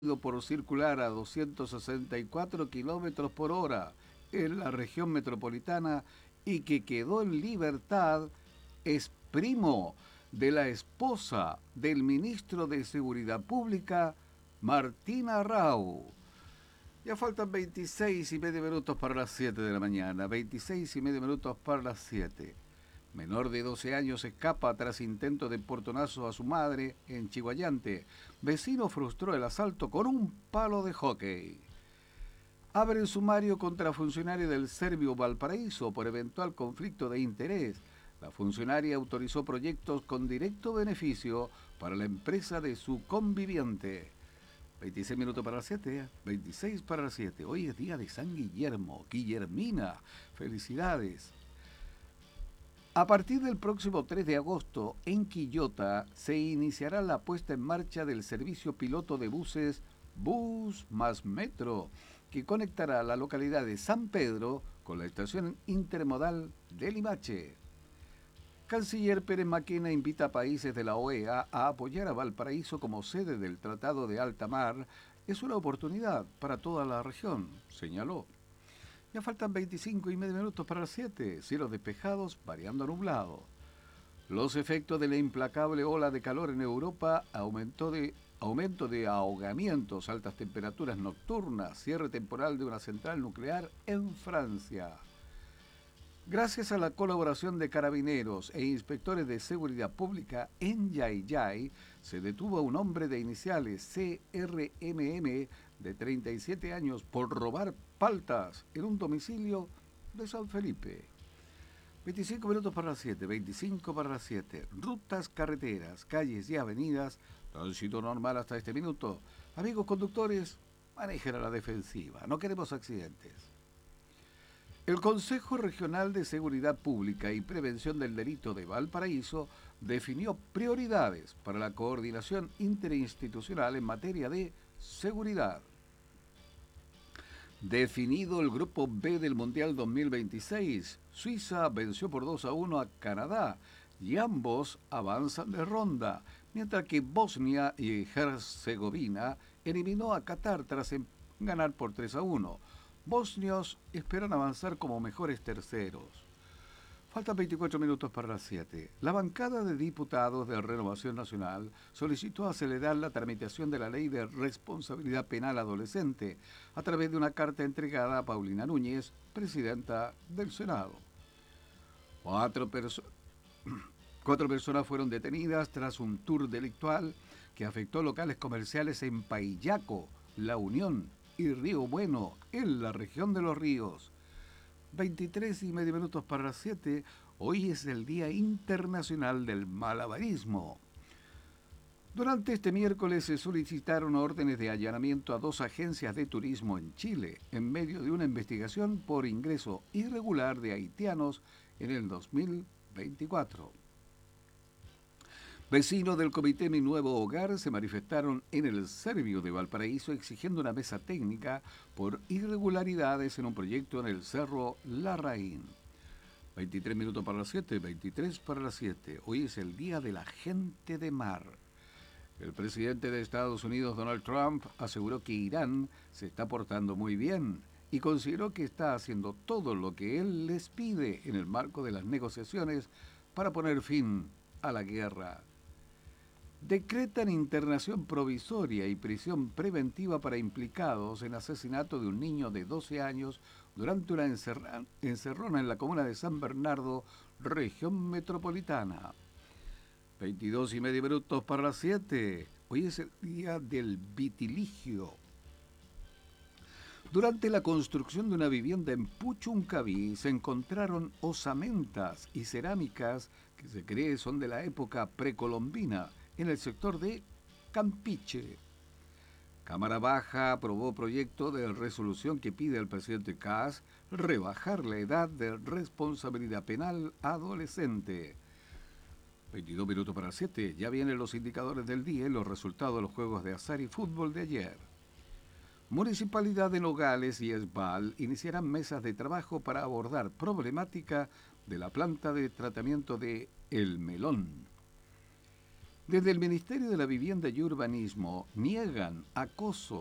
por circular a 264 kilómetros por hora en la región metropolitana y que quedó en libertad es primo de la esposa del ministro de Seguridad Pública, Martín Arrau. Ya faltan 26 y medio minutos para las 7 de la mañana, 26 y medio minutos para las 7. Menor de 12 años escapa tras intento de portonazo a su madre en Chihuayante. Vecino frustró el asalto con un palo de hockey. Abren sumario contra funcionario del Servio Valparaíso por eventual conflicto de interés. La funcionaria autorizó proyectos con directo beneficio para la empresa de su conviviente. 26 minutos para las 7, 26 para las 7. Hoy es día de San Guillermo, Guillermina. Felicidades. A partir del próximo 3 de agosto, en Quillota, se iniciará la puesta en marcha del servicio piloto de buses Bus más Metro, que conectará la localidad de San Pedro con la estación intermodal de Limache. Canciller Pérez Maquena invita a países de la OEA a apoyar a Valparaíso como sede del Tratado de Alta Mar. Es una oportunidad para toda la región, señaló. Ya faltan 25 y medio minutos para las 7, cielos despejados, variando a nublado. Los efectos de la implacable ola de calor en Europa, aumento de ahogamientos, altas temperaturas nocturnas, cierre temporal de una central nuclear en Francia. Gracias a la colaboración de carabineros e inspectores de seguridad pública en Yayay, se detuvo a un hombre de iniciales CRMM de 37 años por robar paltas en un domicilio de San Felipe. 25 minutos para las 7, 25 para las 7. Rutas, carreteras, calles y avenidas, tránsito normal hasta este minuto. Amigos conductores, manejen a la defensiva, no queremos accidentes. El Consejo Regional de Seguridad Pública y Prevención del Delito de Valparaíso definió prioridades para la coordinación interinstitucional en materia de seguridad. Definido el Grupo B del Mundial 2026, Suiza venció por 2-1 a Canadá y ambos avanzan de ronda, mientras que Bosnia y Herzegovina eliminó a Qatar tras ganar por 3-1. Bosnios esperan avanzar como mejores terceros. Faltan 24 minutos para las 7. La bancada de diputados de Renovación Nacional solicitó acelerar la tramitación de la Ley de Responsabilidad Penal Adolescente a través de una carta entregada a Paulina Núñez, presidenta del Senado. Cuatro personas fueron detenidas tras un tour delictual que afectó locales comerciales en Paillaco, La Unión y Río Bueno, en la región de Los Ríos. 23 y medio minutos para las 7. Hoy es el Día Internacional del Malabarismo. Durante este miércoles se solicitaron órdenes de allanamiento a 2 agencias de turismo en Chile, en medio de una investigación por ingreso irregular de haitianos en el 2024. Vecinos del Comité Mi Nuevo Hogar se manifestaron en el Servio de Valparaíso exigiendo una mesa técnica por irregularidades en un proyecto en el Cerro Larraín. 23 minutos para las 7, 23 para las 7. Hoy es el Día de la Gente de Mar. El presidente de Estados Unidos, Donald Trump, aseguró que Irán se está portando muy bien y consideró que está haciendo todo lo que él les pide en el marco de las negociaciones para poner fin a la guerra. Decretan internación provisoria y prisión preventiva para implicados en asesinato de un niño de 12 años durante una encerrona en la comuna de San Bernardo, región metropolitana. 22 y medio minutos para las 7. Hoy es el día del vitiligio. Durante la construcción de una vivienda en Puchuncaví se encontraron osamentas y cerámicas que se cree son de la época precolombina en el sector de Campiche. Cámara Baja aprobó proyecto de resolución que pide al presidente Kast rebajar la edad de responsabilidad penal adolescente. 22 minutos para las 7. Ya vienen los indicadores del día y los resultados de los juegos de azar y fútbol de ayer. Municipalidad de Nogales y Esbal iniciarán mesas de trabajo para abordar problemática de la planta de tratamiento de El Melón. Desde el Ministerio de la Vivienda y Urbanismo niegan acoso